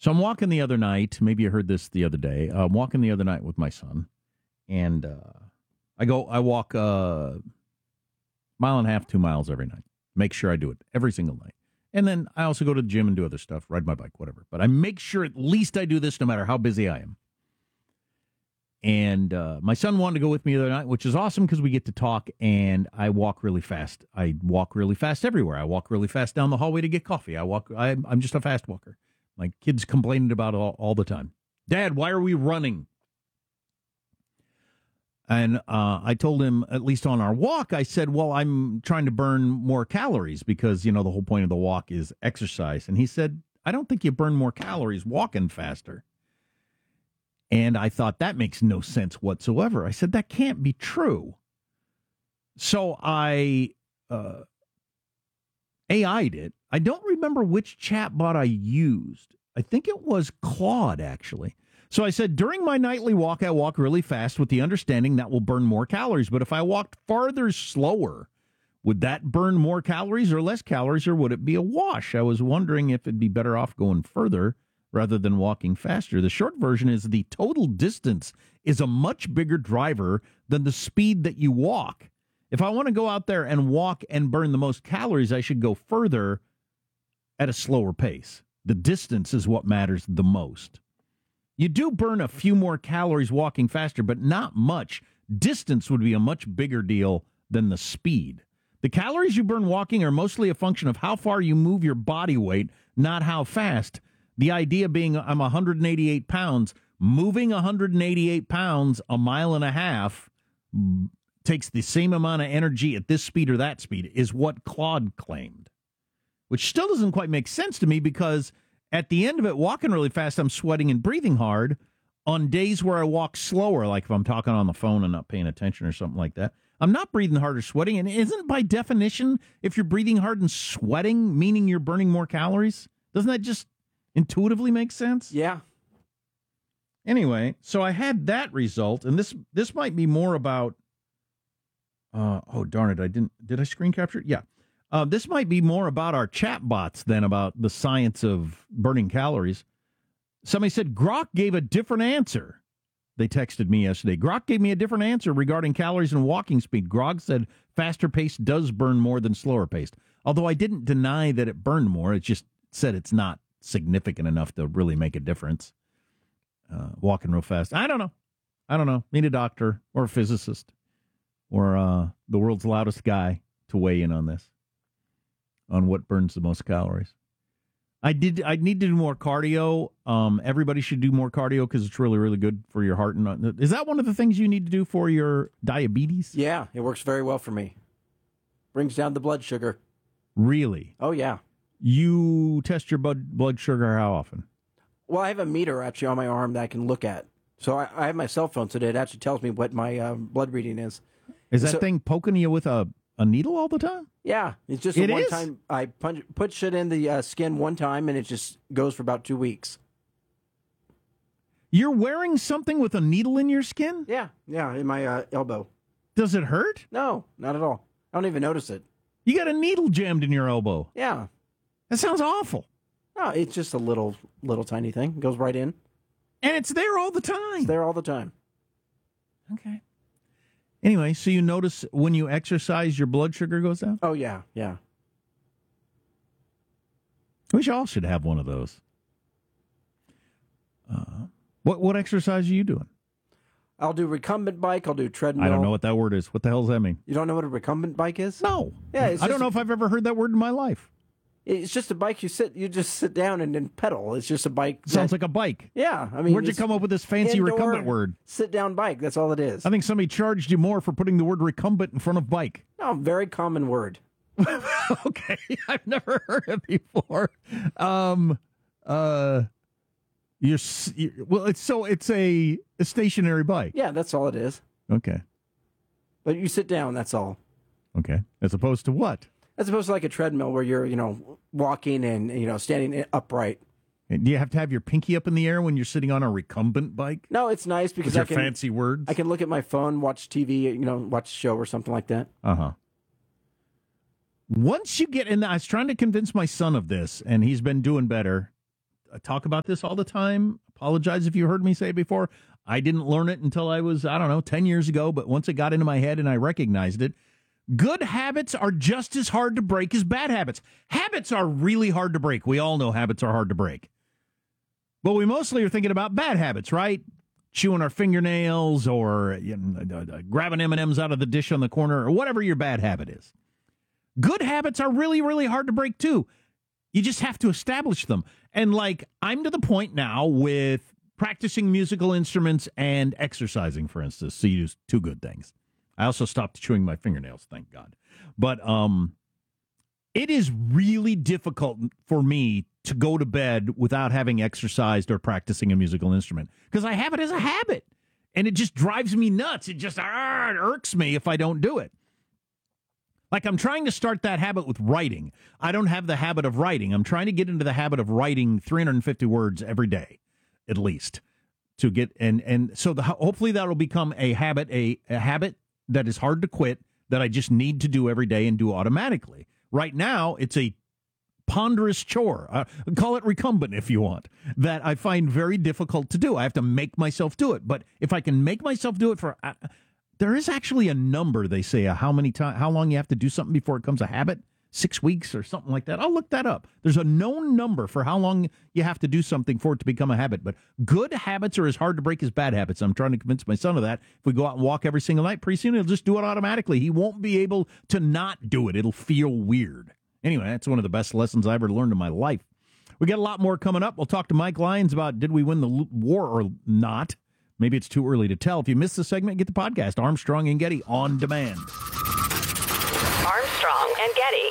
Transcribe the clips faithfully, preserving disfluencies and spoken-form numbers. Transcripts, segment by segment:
So I'm walking the other night. Maybe you heard this the other day. I'm walking the other night with my son, and uh, I go. I walk a mile and a half, two miles every night. Make sure I do it every single night. And then I also go to the gym and do other stuff, ride my bike, whatever. But I make sure at least I do this no matter how busy I am. And uh, my son wanted to go with me the other night, which is awesome because we get to talk, and I walk really fast. I walk really fast everywhere. I walk really fast down the hallway to get coffee. I walk. I, I'm just a fast walker. My kids complaining about it all, all the time. Dad, why are we running? And uh, I told him, at least on our walk, I said, well, I'm trying to burn more calories because, you know, the whole point of the walk is exercise. And he said, I don't think you burn more calories walking faster. And I thought, that makes no sense whatsoever. I said, that can't be true. So I uh, A I'd it. I don't remember which chatbot I used. I think it was Claude, actually. So I said, during my nightly walk, I walk really fast with the understanding that will burn more calories. But if I walked farther slower, would that burn more calories or less calories, or would it be a wash? I was wondering if it'd be better off going further rather than walking faster. The short version is the total distance is a much bigger driver than the speed that you walk. If I want to go out there and walk and burn the most calories, I should go further at a slower pace. The distance is what matters the most. You do burn a few more calories walking faster, but not much. Distance would be a much bigger deal than the speed. The calories you burn walking are mostly a function of how far you move your body weight, not how fast. The idea being I'm one hundred eighty-eight pounds. Moving one hundred eighty-eight pounds a mile and a half takes the same amount of energy at this speed or that speed, is what Claude claimed. Which still doesn't quite make sense to me because at the end of it, walking really fast, I'm sweating and breathing hard. On days where I walk slower, like if I'm talking on the phone and not paying attention or something like that, I'm not breathing hard or sweating. And isn't by definition, if you're breathing hard and sweating, meaning you're burning more calories? Doesn't that just intuitively make sense? Yeah. Anyway, so I had that result, and this this might be more about, uh, oh, darn it, I didn't, did I screen capture it? Yeah. Uh, this might be more about our chat bots than about the science of burning calories. Somebody said Grok gave a different answer. They texted me yesterday. Grok gave me a different answer regarding calories and walking speed. Grok said faster pace does burn more than slower paced. Although I didn't deny that it burned more. It just said it's not significant enough to really make a difference. Uh, walking real fast. I don't know. I don't know. Need a doctor or a physicist or uh, the world's loudest guy to weigh in on this, on what burns the most calories. I did. I need to do more cardio. Um, everybody should do more cardio because it's really, really good for your heart. And is that one of the things you need to do for your diabetes? Yeah, it works very well for me. Brings down the blood sugar. Really? Oh, yeah. You test your blood blood sugar how often? Well, I have a meter actually on my arm that I can look at. So I, I have my cell phone, so that it actually tells me what my uh, blood reading is. Is that so, thing poking you with a, a needle all the time? Yeah, it's just it a one is? time. I punch, put shit in the uh, skin one time, and it just goes for about two weeks. You're wearing something with a needle in your skin? Yeah, yeah, in my uh, elbow. Does it hurt? No, not at all. I don't even notice it. You got a needle jammed in your elbow? Yeah. That sounds awful. No, it's just a little, little tiny thing. It goes right in. And it's there all the time. It's there all the time. Okay. Anyway, so you notice when you exercise, your blood sugar goes down? Oh, yeah, yeah. We all should have one of those. Uh, what what exercise are you doing? I'll do recumbent bike. I'll do treadmill. I don't know what that word is. What the hell does that mean? You don't know what a recumbent bike is? No. Yeah, it's I don't just- know if I've ever heard that word in my life. It's just a bike you sit. You just sit down and then pedal. It's just a bike. Sounds that- like a bike. Yeah, I mean, Where'd you it's come up with this fancy indoor recumbent word? Sit-down bike. That's all it is. I think somebody charged you more for putting the word recumbent in front of bike. No, very common word. Okay, I've never heard it before. Um, uh, you're, s- you well, it's so it's a, a stationary bike. Yeah, that's all it is. Okay, But you sit down. That's all. okay. As opposed to what? As opposed to like a treadmill where you're, you know, walking and you know standing upright. Do you have to have your pinky up in the air when you're sitting on a recumbent bike? No, it's nice because These I are can fancy words. I can look at my phone, watch T V, you know, watch a show or something like that. Uh huh. Once you get in, I was trying to convince my son of this, and he's been doing better. talk about this all the time. Apologize if you heard me say it before. I didn't learn it until I was, I don't know, ten years ago. But once it got into my head and I recognized it, good habits are just as hard to break as bad habits. Habits are really hard to break. We all know habits are hard to break. But we mostly are thinking about bad habits, right? Chewing our fingernails or you know, grabbing M and M's out of the dish on the corner or whatever your bad habit is. Good habits are really, really hard to break, too. You just have to establish them. And, like, I'm to the point now with practicing musical instruments and exercising, for instance. So you do two good things. I also stopped chewing my fingernails, thank God. But um, it is really difficult for me to go to bed without having exercised or practicing a musical instrument because I have it as a habit. And it just drives me nuts. It just ah, it irks me if I don't do it. Like I'm trying to start that habit with writing. I don't have the habit of writing. I'm trying to get into the habit of writing three hundred fifty words every day, at least, to get and and so the, hopefully that will become a habit, a, a habit that is hard to quit that I just need to do every day and do automatically. Right now, it's a ponderous chore. Uh, call it recumbent if you want. That I find very difficult to do. I have to make myself do it. But if I can make myself do it for, uh, there is actually a number they say uh, how many time, how long you have to do something before it becomes a habit. Six weeks or something like that. I'll look that up. There's a known number for how long you have to do something for it to become a habit. But good habits are as hard to break as bad habits. I'm trying to convince my son of that. If we go out and walk every single night, pretty soon he'll just do it automatically. He won't be able to not do it. It'll feel weird. Anyway, that's one of the best lessons I ever learned in my life. We got a lot more coming up. We'll talk to Mike Lyons about did we win the war or not. Maybe it's too early to tell. If you missed the segment, get the podcast, Armstrong and Getty, on demand. Armstrong and Getty.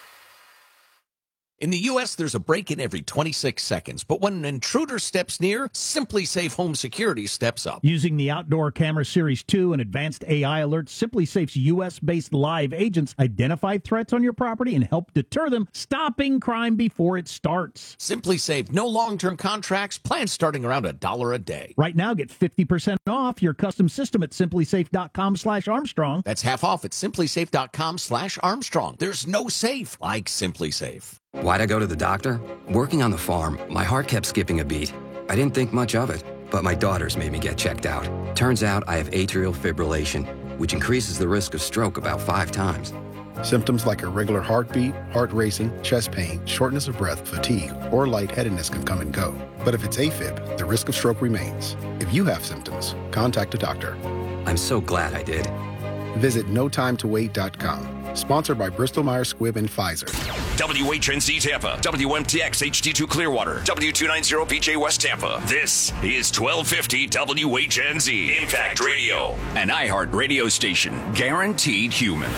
In the U S, there's a break-in every twenty-six seconds. But when an intruder steps near, SimpliSafe Home Security steps up. Using the Outdoor Camera Series two and advanced A I alerts, SimpliSafe's U S-based live agents identify threats on your property and help deter them, stopping crime before it starts. SimpliSafe, no long-term contracts, plans starting around a dollar a day. Right now, get fifty percent off your custom system at simplisafe.com slash Armstrong. That's half off at simplisafe.com slash Armstrong. There's no safe like SimpliSafe. Why'd I go to the doctor? Working on the farm, my heart kept skipping a beat. I didn't think much of it, but my daughters made me get checked out. Turns out I have atrial fibrillation, which increases the risk of stroke about five times. Symptoms like irregular heartbeat, heart racing, chest pain, shortness of breath, fatigue, or lightheadedness can come and go. But if it's AFib, the risk of stroke remains. If you have symptoms, contact a doctor. I'm so glad I did. Visit no time to wait dot com. Sponsored by Bristol Myers Squibb and Pfizer. W H N Z Tampa, W M T X H D two Clearwater, W two ninety P J West Tampa. This is twelve fifty W H N Z Impact Radio, an iHeart radio station, guaranteed human.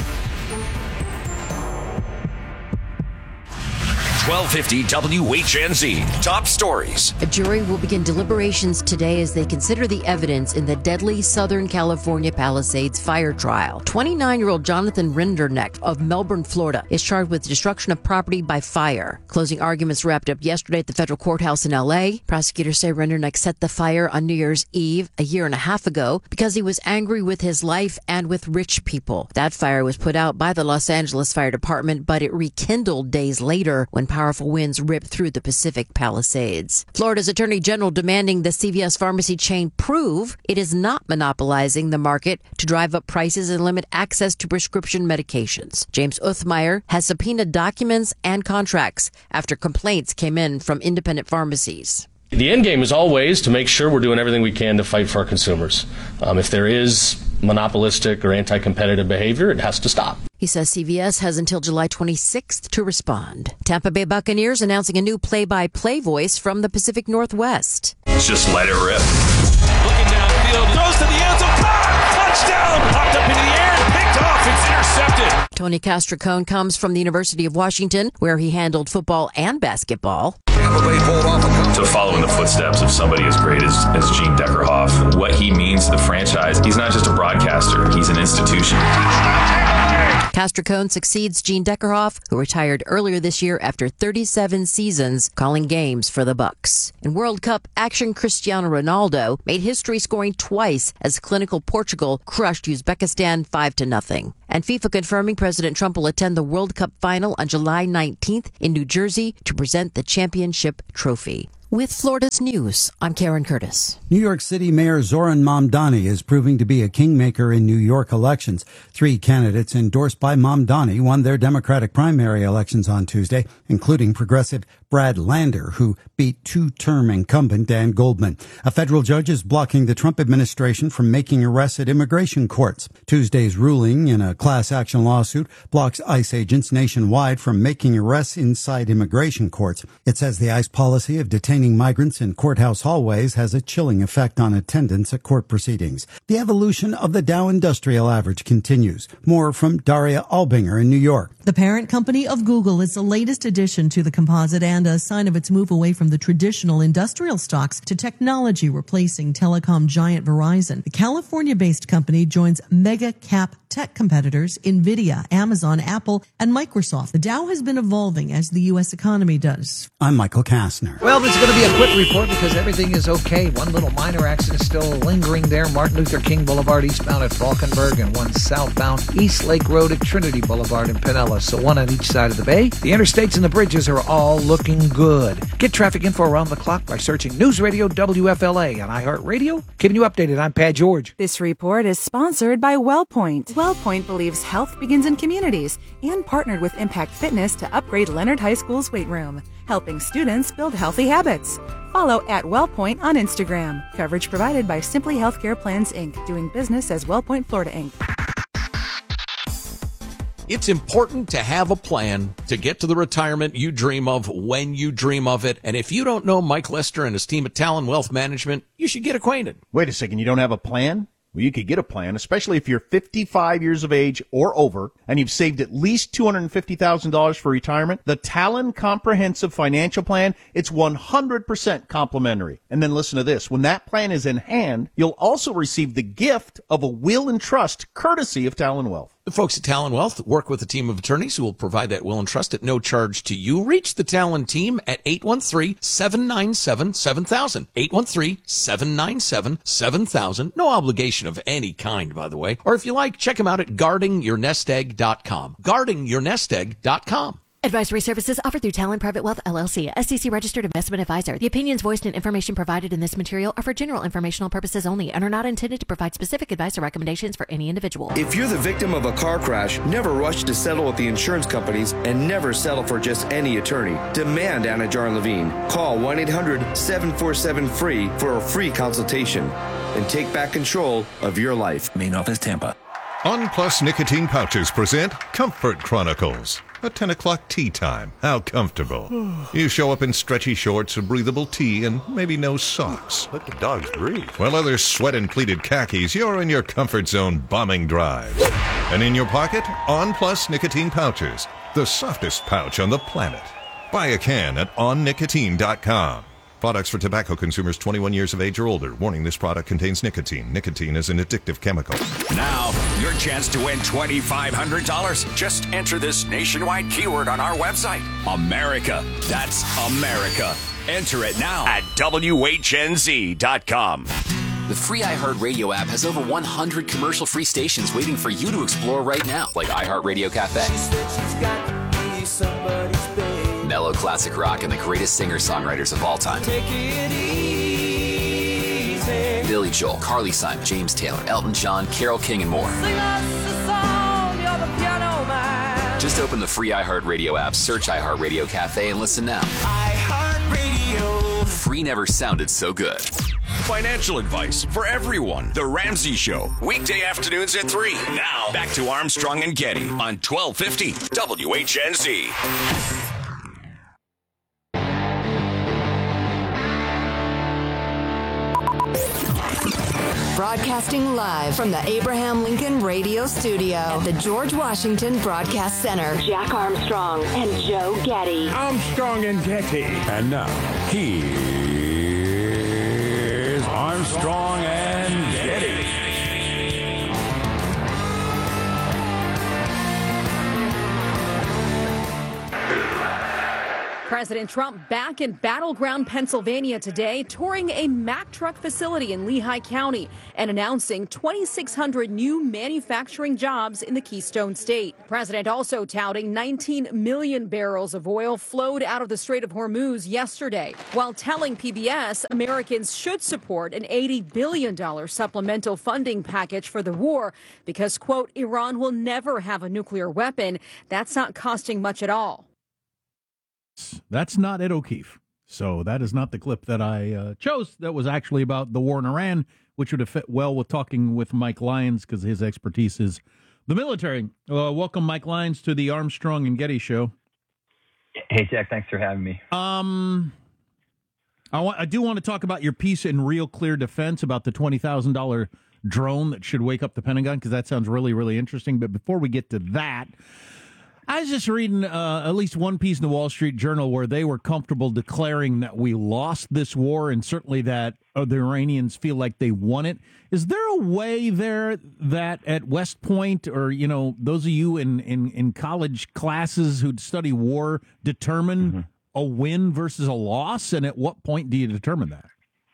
twelve fifty W H N Z. Top stories. A jury will begin deliberations today as they consider the evidence in the deadly Southern California Palisades fire trial. twenty-nine-year-old Jonathan Rinderneck of Melbourne, Florida, is charged with destruction of property by fire. Closing arguments wrapped up yesterday at the federal courthouse in L A. Prosecutors say Rinderneck set the fire on New Year's Eve a year and a half ago because he was angry with his life and with rich people. That fire was put out by the Los Angeles Fire Department, but it rekindled days later when powerful winds ripped through the Pacific Palisades. Florida's Attorney General demanding the C V S pharmacy chain prove it is not monopolizing the market to drive up prices and limit access to prescription medications. James Uthmeyer has subpoenaed documents and contracts after complaints came in from independent pharmacies. The end game is always to make sure we're doing everything we can to fight for our consumers. Um, if there is monopolistic or anti-competitive behavior, it has to stop. He says C V S has until July twenty-sixth to respond. Tampa Bay Buccaneers announcing a new play-by-play voice from the Pacific Northwest. Just let it rip. Looking downfield, throws to the end zone, caught! Touchdown! Popped up into the air and picked off. It's intercepted. Tony Castricone comes from the University of Washington, where he handled football and basketball. To follow in the footsteps of somebody as great as, as Gene Deckerhoff, what he means to the franchise, he's not just a broadcaster, he's an institution. Castricone succeeds Gene Deckerhoff, who retired earlier this year after thirty-seven seasons calling games for the Bucks. In World Cup action, Cristiano Ronaldo made history scoring twice as clinical Portugal crushed Uzbekistan five to nothing. And FIFA confirming President Trump will attend the World Cup final on July nineteenth in New Jersey to present the championship trophy. With Florida's news, I'm Karen Curtis. New York City Mayor Zoran Mamdani is proving to be a kingmaker in New York elections. Three candidates endorsed by Mamdani won their Democratic primary elections on Tuesday, including progressive Brad Lander, who beat two-term incumbent Dan Goldman. A federal judge is blocking the Trump administration from making arrests at immigration courts. Tuesday's ruling in a class action lawsuit blocks ICE agents nationwide from making arrests inside immigration courts. It says the ICE policy of detaining migrants in courthouse hallways has a chilling effect on attendance at court proceedings. The evolution of the Dow Industrial Average continues. More from Daria Albinger in New York. The parent company of Google is the latest addition to the composite and a sign of its move away from the traditional industrial stocks to technology, replacing telecom giant Verizon. The California-based company joins mega cap tech competitors NVIDIA, Amazon, Apple, and Microsoft. The Dow has been evolving as the U S economy does. I'm Michael Kastner. Well, this is going to be a quick report because everything is okay. One little minor accident still lingering there. Martin Luther King Boulevard eastbound at Falkenberg and one southbound East Lake Road at Trinity Boulevard in Pinellas. So one on each side of the bay. The interstates and the bridges are all looking good. Get traffic info around the clock by searching News Radio W F L A on iHeartRadio. Keeping you updated, I'm Pat George. This report is sponsored by WellPoint. WellPoint believes health begins in communities and partnered with Impact Fitness to upgrade Leonard High School's weight room, helping students build healthy habits. Follow at WellPoint on Instagram. Coverage provided by Simply Healthcare Plans, Incorporated, doing business as WellPoint Florida, Incorporated. It's important to have a plan to get to the retirement you dream of when you dream of it. And if you don't know Mike Lester and his team at Talon Wealth Management, you should get acquainted. Wait a second, you don't have a plan? Well, you could get a plan, especially if you're fifty-five years of age or over and you've saved at least two hundred fifty thousand dollars for retirement. The Talon Comprehensive Financial Plan, it's one hundred percent complimentary. And then listen to this. When that plan is in hand, you'll also receive the gift of a will and trust courtesy of Talon Wealth. The folks at Talon Wealth work with a team of attorneys who will provide that will and trust at no charge to you. Reach the Talon team at eight one three, seven nine seven, seven thousand. eight one three, seven nine seven, seven thousand. No obligation of any kind, by the way. Or if you like, check them out at guarding your nest egg dot com. guarding your nest egg dot com. Advisory services offered through Talon Private Wealth, L L C, S E C registered investment advisor. The opinions voiced and information provided in this material are for general informational purposes only and are not intended to provide specific advice or recommendations for any individual. If you're the victim of a car crash, never rush to settle with the insurance companies and never settle for just any attorney. Demand Anna Jar Levine. Call one eight hundred, seven four seven, F R E E for a free consultation and take back control of your life. Main office, Tampa. On Plus Nicotine Pouches present Comfort Chronicles. A ten o'clock tea time. How comfortable. You show up in stretchy shorts, a breathable tee, and maybe no socks. Let the dogs breathe. While others sweat in pleated khakis, you're in your comfort zone bombing drives. And in your pocket, On Plus Nicotine Pouches. The softest pouch on the planet. Buy a can at on nicotine dot com. Products for tobacco consumers twenty-one years of age or older. Warning, this product contains nicotine. Nicotine is an addictive chemical. Now, your chance to win twenty-five hundred dollars. Just enter this nationwide keyword on our website. America. That's America. Enter it now at W H N Z dot com. The free iHeartRadio app has over one hundred commercial-free stations waiting for you to explore right now, like iHeartRadio Cafe, mellow classic rock, and the greatest singer-songwriters of all time. Take it easy. Billy Joel, Carly Simon, James Taylor, Elton John, Carole King, and more. Sing us a song, you're the piano man. Just open the free iHeartRadio app, search iHeartRadio Cafe, and listen now. iHeartRadio. Free never sounded so good. Financial advice for everyone. The Ramsey Show. Weekday afternoons at three. Now, back to Armstrong and Getty on twelve fifty W H N Z. Broadcasting live from the Abraham Lincoln Radio Studio at the George Washington Broadcast Center. Jack Armstrong and Joe Getty. Armstrong and Getty. And now, here's Armstrong and Getty. President Trump back in battleground Pennsylvania today, touring a Mack truck facility in Lehigh County and announcing twenty-six hundred new manufacturing jobs in the Keystone State. The president also touting nineteen million barrels of oil flowed out of the Strait of Hormuz yesterday, while telling P B S Americans should support an eighty billion dollars supplemental funding package for the war because, quote, Iran will never have a nuclear weapon. That's not costing much at all. That's not Ed O'Keefe. So that is not the clip that I uh, chose. That was actually about the war in Iran, which would have fit well with talking with Mike Lyons because his expertise is the military. Uh, welcome, Mike Lyons, to the Armstrong and Getty Show. Hey, Jack. Thanks for having me. Um, I, want, I do want to talk about your piece in Real Clear Defense about the twenty thousand dollars drone that should wake up the Pentagon, because that sounds really, really interesting. But before we get to that, I was just reading uh, at least one piece in the Wall Street Journal where they were comfortable declaring that we lost this war, and certainly that uh, the Iranians feel like they won it. Is there a way there that at West Point, or, you know, those of you in, in, in college classes who study war determine mm-hmm. a win versus a loss? And at what point do you determine that?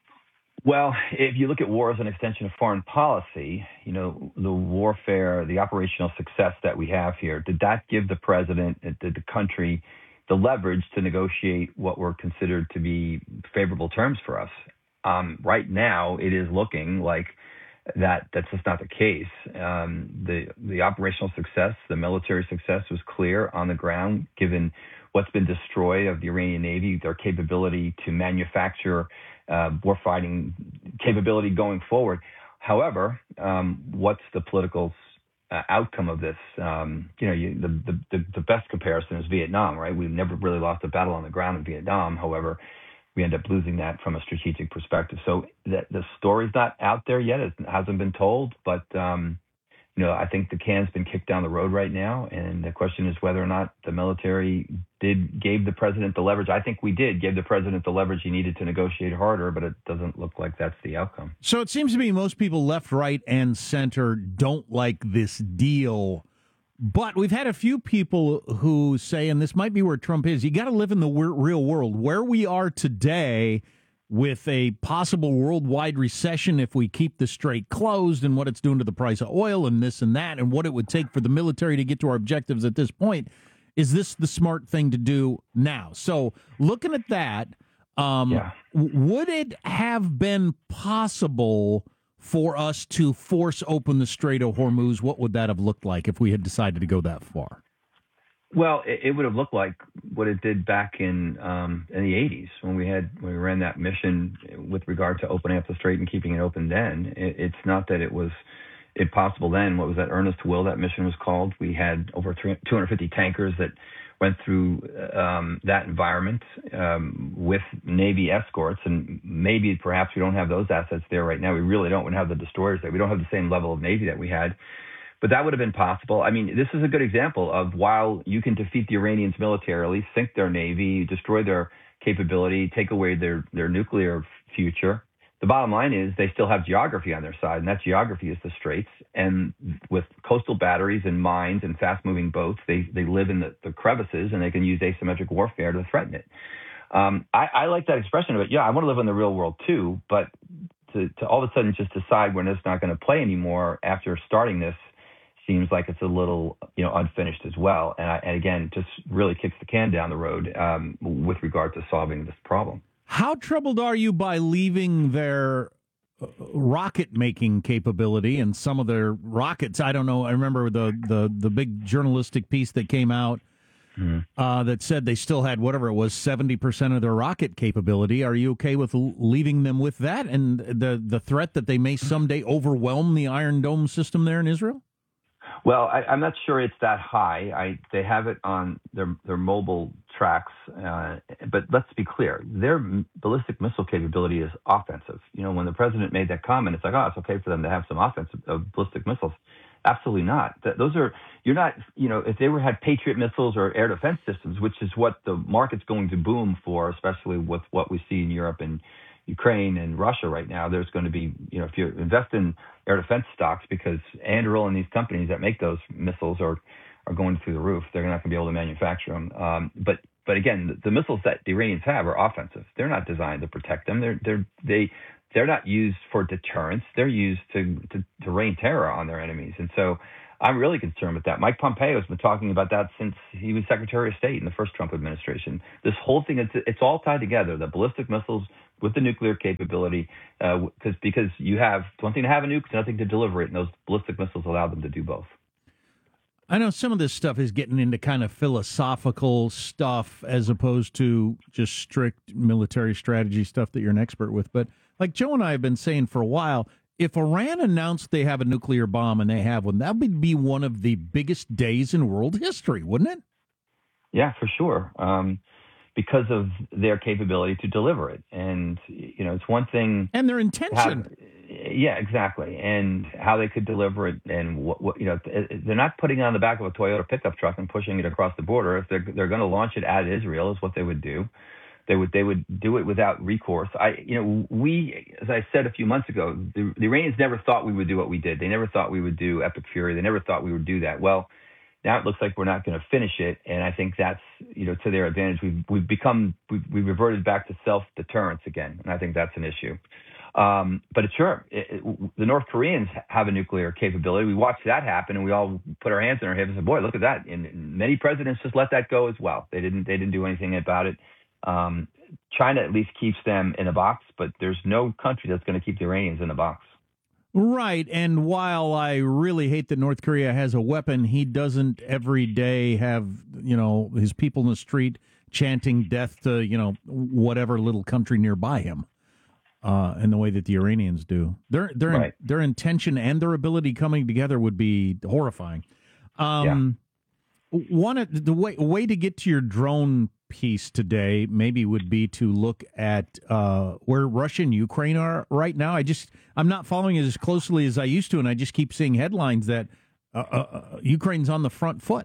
Well, if you look at war as an extension of foreign policy, you know, the warfare, the operational success that we have here, did that give the president, did the country, the leverage to negotiate what were considered to be favorable terms for us? Um, right now, it is looking like that that's just not the case. Um, the the operational success, the military success was clear on the ground, given what's been destroyed of the Iranian Navy, their capability to manufacture Uh, warfighting capability going forward. However, um, what's the political uh, outcome of this? Um, you know, you, the, the the best comparison is Vietnam, right? We've never really lost a battle on the ground in Vietnam. However, we end up losing that from a strategic perspective. So the, the story's not out there yet. It hasn't been told, but um, you know, I think the can's been kicked down the road right now, and the question is whether or not the military did gave the president the leverage. I think we did give the president the leverage he needed to negotiate harder, but it doesn't look like that's the outcome. So it seems to me most people left, right, and center don't like this deal. But we've had a few people who say, and this might be where Trump is, you got to live in the real world. Where we are today, with a possible worldwide recession if we keep the strait closed, and what it's doing to the price of oil and this and that, and what it would take for the military to get to our objectives at this point, is this the smart thing to do now? So looking at that, um, yeah. w- would it have been possible for us to force open the Strait of Hormuz? What would that have looked like if we had decided to go that far? Well, it, it would have looked like what it did back in um, in the eighties when we had when we ran that mission with regard to opening up the strait and keeping it open. Then it, it's not that it was impossible then. What was that? Earnest Will, that mission was called. We had over two hundred fifty tankers that went through um, that environment um, with Navy escorts, and maybe perhaps we don't have those assets there right now. We really don't. We don't have the destroyers there. We don't have the same level of Navy that we had. But that would have been possible. I mean, this is a good example of while you can defeat the Iranians militarily, sink their Navy, destroy their capability, take away their, their nuclear future, the bottom line is they still have geography on their side, and that geography is the straits. And with coastal batteries and mines and fast-moving boats, they, they live in the, the crevices, and they can use asymmetric warfare to threaten it. Um, I, I like that expression of it. Yeah, I want to live in the real world too, but to, to all of a sudden just decide when it's not going to play anymore after starting this seems like it's a little, you know, unfinished as well. And, I, and again, just really kicks the can down the road um, with regard to solving this problem. How troubled are you by leaving their uh, rocket-making capability and some of their rockets? I don't know. I remember the, the, the big journalistic piece that came out mm-hmm. uh, that said they still had, whatever it was, seventy percent of their rocket capability. Are you okay with l- leaving them with that and the, the threat that they may someday overwhelm the Iron Dome system there in Israel? Well, I, I'm not sure it's that high. I, they have it on their their mobile tracks, uh, but let's be clear: their ballistic missile capability is offensive. You know, when the president made that comment, it's like, oh, it's okay for them to have some offensive uh, ballistic missiles. Absolutely not. Th- those are you're not. You know, if they were had Patriot missiles or air defense systems, which is what the market's going to boom for, especially with what we see in Europe and Ukraine and Russia right now, there's going to be, you know, if you invest in air defense stocks, because Anduril and these companies that make those missiles are, are going through the roof, they're not going to be able to manufacture them. Um, but But again, the, the missiles that the Iranians have are offensive. They're not designed to protect them. They're they're they they're not used for deterrence. They're used to to, to rain terror on their enemies. And so I'm really concerned with that. Mike Pompeo has been talking about that since he was Secretary of State in the first Trump administration. This whole thing, it's, it's all tied together, the ballistic missiles with the nuclear capability, uh, because because you have, it's one thing to have a nuke, it's another thing to deliver it, and those ballistic missiles allow them to do both. I know some of this stuff is getting into kind of philosophical stuff as opposed to just strict military strategy stuff that you're an expert with. But like Joe and I have been saying for a while, if Iran announced they have a nuclear bomb and they have one, that would be one of the biggest days in world history, wouldn't it? Yeah, for sure. Um, because of their capability to deliver it. And, you know, it's one thing. And their intention. How, yeah, exactly. And how they could deliver it. And what, what, you know, they're not putting it on the back of a Toyota pickup truck and pushing it across the border. If they're, they're going to launch it at Israel is what they would do. They would, they would do it without recourse. I, you know, we, as I said a few months ago, the, the Iranians never thought we would do what we did. They never thought we would do Epic Fury. They never thought we would do that. Well, now it looks like we're not going to finish it, and I think that's, you know, to their advantage. We've we've become we've, we've reverted back to self-deterrence again, and I think that's an issue. Um, but it's sure it, it, the North Koreans have a nuclear capability. We watched that happen, and we all put our hands in our hips and said, "Boy, look at that!" And, and many presidents just let that go as well. They didn't they didn't do anything about it. Um, China at least keeps them in a box, but there's no country that's going to keep the Iranians in a box. Right, and while I really hate that North Korea has a weapon, he doesn't every day have, you know, his people in the street chanting death to, you know, whatever little country nearby him, uh, in the way that the Iranians do. Their their right. their intention and their ability coming together would be horrifying. Um, yeah. One of the way way to get to your drone piece today maybe would be to look at uh, where Russia and Ukraine are right now. I just I'm not following it as closely as I used to, and I just keep seeing headlines that uh, uh, Ukraine's on the front foot.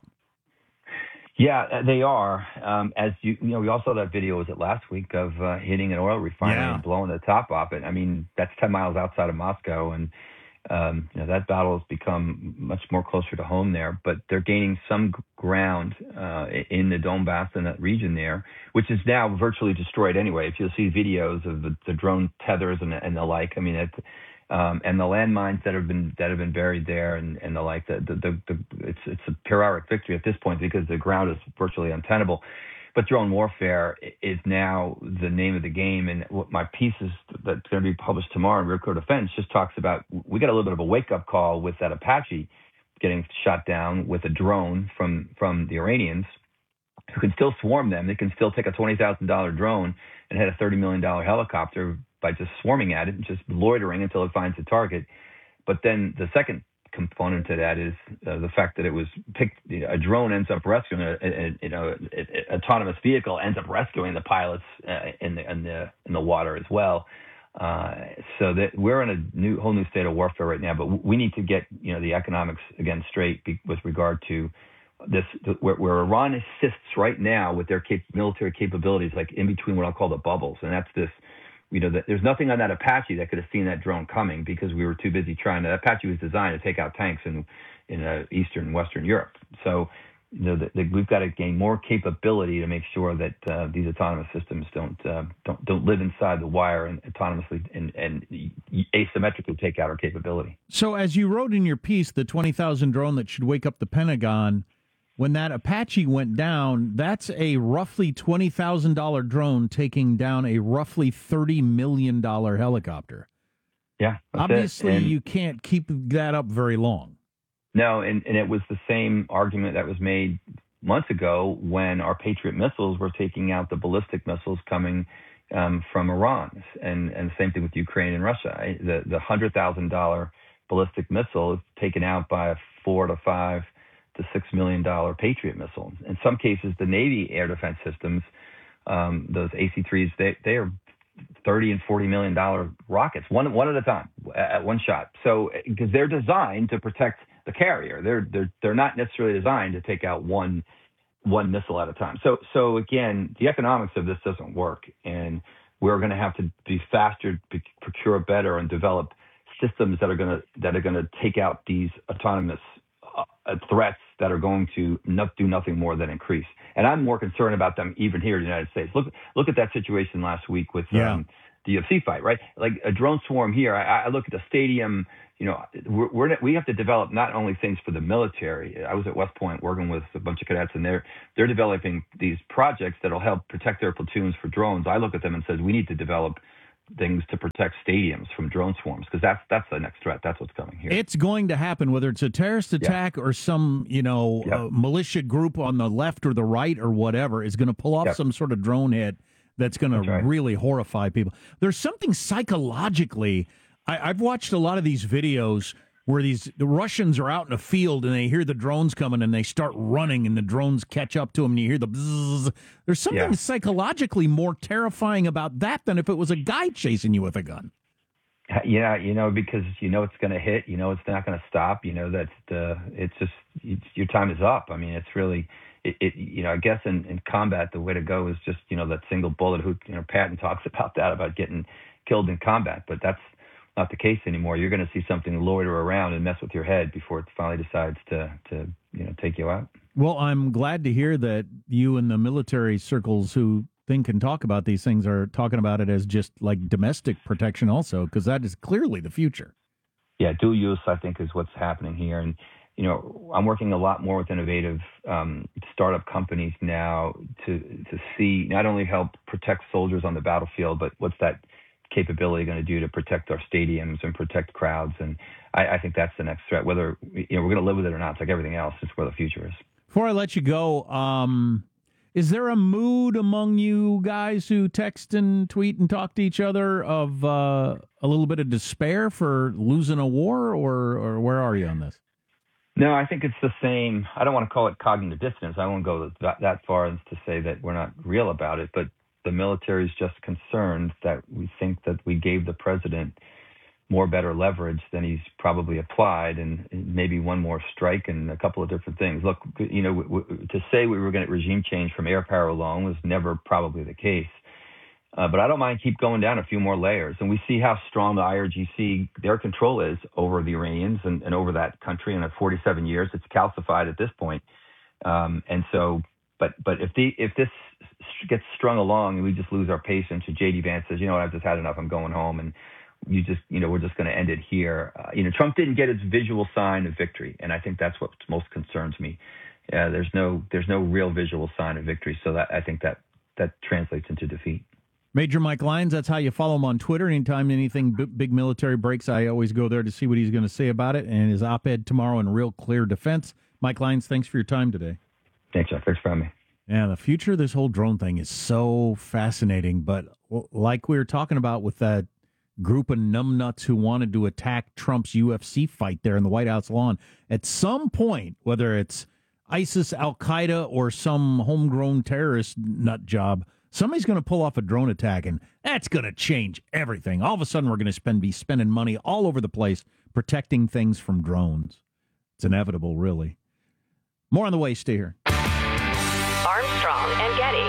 Yeah, they are. Um, as you, you know, we all saw that video, was it last week, of uh, hitting an oil refinery yeah. and blowing the top off it. I mean, that's ten miles outside of Moscow, and Um, you know, that battle has become much more closer to home there, but they're gaining some ground uh, in the Donbass and that region there, which is now virtually destroyed anyway. If you'll see videos of the, the drone tethers and, and the like, I mean, it, um, and the landmines that have been that have been buried there and, and the like, the, the, the, the, it's it's a Pyrrhic victory at this point because the ground is virtually untenable. But drone warfare is now the name of the game. And what my piece is that's going to be published tomorrow in Rear Code Defense just talks about, we got a little bit of a wake-up call with that Apache getting shot down with a drone from, from the Iranians, who can still swarm them. They can still take a twenty thousand dollars drone and hit a thirty million dollars helicopter by just swarming at it and just loitering until it finds the target. But then the second component to that is uh, the fact that it was picked. You know, a drone ends up rescuing a, a, a you know a, a, autonomous vehicle ends up rescuing the pilots uh, in the in the in the water as well. Uh, so that we're in a new whole new state of warfare right now. But we need to get you know the economics again straight be, with regard to this, where, where Iran assists right now with their cap- military capabilities, like in between what I'll call the bubbles, and that's this. You know, there's nothing on that Apache that could have seen that drone coming because we were too busy trying to. Apache was designed to take out tanks in in uh, Eastern and Western Europe. So, you know, the, the, we've got to gain more capability to make sure that uh, these autonomous systems don't uh, don't don't live inside the wire and autonomously and, and asymmetrically take out our capability. So, as you wrote in your piece, the twenty thousand drone that should wake up the Pentagon. When that Apache went down, that's a roughly twenty thousand dollars drone taking down a roughly thirty million dollars helicopter. Yeah. Obviously, you can't keep that up very long. No, and, and it was the same argument that was made months ago when our Patriot missiles were taking out the ballistic missiles coming um, from Iran. And, and the same thing with Ukraine and Russia. The, the one hundred thousand dollars ballistic missile is taken out by a four to five to six million dollar Patriot missile. In some cases, the Navy air defense systems, um, those A C threes, they they are thirty and forty million dollar rockets, one one at a time, at one shot. So because they're designed to protect the carrier, they're they're they're not necessarily designed to take out one one missile at a time. So so again, the economics of this doesn't work, and we're going to have to be faster, be, procure better, and develop systems that are going to that are going to take out these autonomous Uh, threats that are going to not do nothing more than increase. And I'm more concerned about them even here in the United States. Look, look at that situation last week with Yeah. um, the U F C fight, right? Like a drone swarm here. I, I look at the stadium. You know, we're, we're we have to develop not only things for the military. I was at West Point working with a bunch of cadets, and they're they're developing these projects that'll help protect their platoons for drones. I look at them and says we need to develop things to protect stadiums from drone swarms, because that's that's the next threat. That's what's coming here. It's going to happen, whether it's a terrorist attack yep. or some, you know, yep. uh, militia group on the left or the right or whatever is going to pull off yep. some sort of drone hit that's going to right. really horrify people. There's something psychologically. I, I've watched a lot of these videos where these the Russians are out in a field and they hear the drones coming and they start running and the drones catch up to them and you hear the bzzz. There's something yeah. psychologically more terrifying about that than if it was a guy chasing you with a gun. Yeah, you know, because you know it's going to hit, you know it's not going to stop, you know that uh, it's just it's, your time is up. I mean, it's really, it, it you know, I guess in, in combat the way to go is just, you know, that single bullet. Who you know, Patton talks about that, about getting killed in combat, but that's not the case anymore. You're going to see something loiter around and mess with your head before it finally decides to, to you know, take you out. Well, I'm glad to hear that you and the military circles who think and talk about these things are talking about it as just like domestic protection also, because that is clearly the future. Yeah, dual use, I think, is what's happening here. And, you know, I'm working a lot more with innovative um, startup companies now to to see not only help protect soldiers on the battlefield, but what's that capability going to do to protect our stadiums and protect crowds. And I, I think that's the next threat. Whether you know we're going to live with it or not, it's like everything else. It's where the future is. Before I let you go, um, is there a mood among you guys who text and tweet and talk to each other of uh, a little bit of despair for losing a war, or or where are you on this? No, I think it's the same. I don't want to call it cognitive dissonance. I won't go that, that far as to say that we're not real about it, but the military is just concerned that we think that we gave the president more better leverage than he's probably applied, and maybe one more strike and a couple of different things. Look, you know, w- w- to say we were going to regime change from air power alone was never probably the case. Uh, but I don't mind keep going down a few more layers. And we see how strong the I R G C, their control is over the Iranians and, and over that country. And in forty-seven years, it's calcified at this point. Um, and so, but but if the if this gets strung along and we just lose our patience, and J D Vance says, you know what, I've just had enough, I'm going home, and you just, you know, we're just going to end it here. Uh, you know, Trump didn't get his visual sign of victory, and I think that's what most concerns me. Uh, there's no there's no real visual sign of victory, so that I think that that translates into defeat. Major Mike Lyons, that's how you follow him on Twitter. Anytime anything b- big military breaks, I always go there to see what he's going to say about it, and his op-ed tomorrow in Real Clear Defense. Mike Lyons, thanks for your time today. Thanks, Jeff. Thanks for having me. Yeah, the future of this whole drone thing is so fascinating, but like we were talking about with that group of numbnuts who wanted to attack Trump's U F C fight there in the White House lawn, at some point, whether it's ISIS, Al-Qaeda, or some homegrown terrorist nut job, somebody's going to pull off a drone attack, and that's going to change everything. All of a sudden, we're going to spend be spending money all over the place protecting things from drones. It's inevitable, really. More on the way. Stay here. Armstrong and Getty.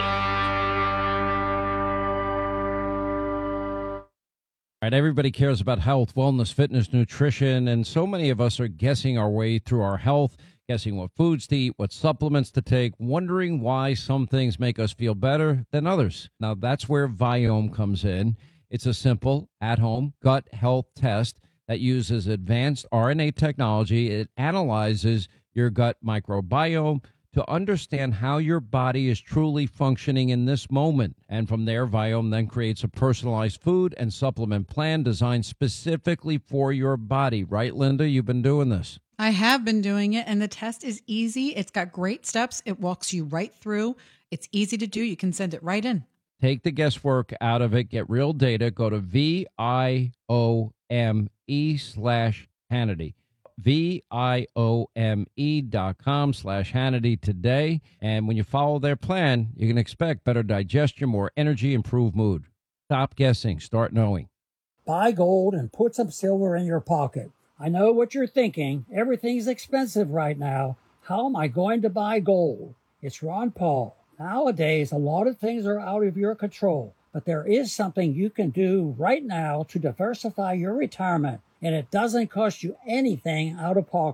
All right, everybody cares about health, wellness, fitness, nutrition, and so many of us are guessing our way through our health, guessing what foods to eat, what supplements to take, wondering why some things make us feel better than others. Now, that's where Viome comes in. It's a simple, at-home gut health test that uses advanced R N A technology. It analyzes your gut microbiome to understand how your body is truly functioning in this moment. And from there, Viome then creates a personalized food and supplement plan designed specifically for your body. Right, Linda? You've been doing this. I have been doing it, and the test is easy. It's got great steps. It walks you right through. It's easy to do. You can send it right in. Take the guesswork out of it. Get real data. Go to V I O M E slash Hannity. V-I-O-M-E dot com slash Hannity today. And when you follow their plan, you can expect better digestion, more energy, improved mood. Stop guessing. Start knowing. Buy gold and put some silver in your pocket. I know what you're thinking. Everything's expensive right now. How am I going to buy gold? It's Ron Paul. Nowadays, a lot of things are out of your control, but there is something you can do right now to diversify your retirement, and it doesn't cost you anything out of pocket.